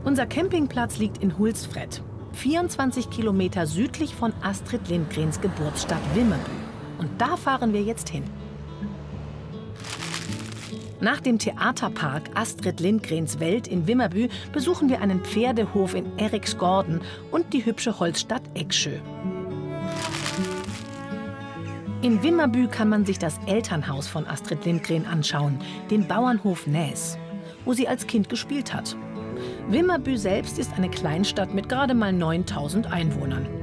Unser Campingplatz liegt in Hultsfred, 24 Kilometer südlich von Astrid Lindgrens Geburtsstadt Vimmerby. Und da fahren wir jetzt hin. Nach dem Theaterpark Astrid Lindgrens Welt in Vimmerby besuchen wir einen Pferdehof in Eriksgården und die hübsche Holzstadt Eksjö. In Vimmerby kann man sich das Elternhaus von Astrid Lindgren anschauen, den Bauernhof Näs, wo sie als Kind gespielt hat. Vimmerby selbst ist eine Kleinstadt mit gerade mal 9.000 Einwohnern.